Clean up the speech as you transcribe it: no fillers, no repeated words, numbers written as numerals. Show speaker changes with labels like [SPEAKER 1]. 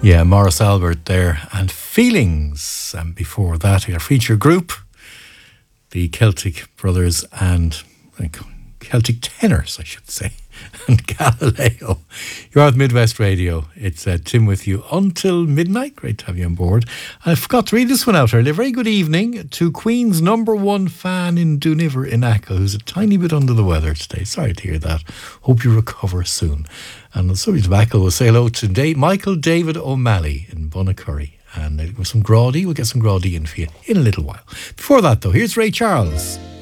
[SPEAKER 1] Yeah, Morris Albert there, and Feelings. And before that, our feature group, the Celtic Brothers and Celtic Tenors, I should say, and Galileo. You're at Midwest Radio. It's Tim with you until midnight. Great to have you on board. I forgot to read this one out earlier. Very good evening to Queen's #1 fan in Dooniver in Achill, who's a tiny bit under the weather today. Sorry to hear that. Hope you recover soon. And the subject of Achill, we'll say hello to Michael David O'Malley in Bunnacurry. And with some Grawdy, we'll get some Grawdy in for you in a little while. Before that, though, here's Ray Charles.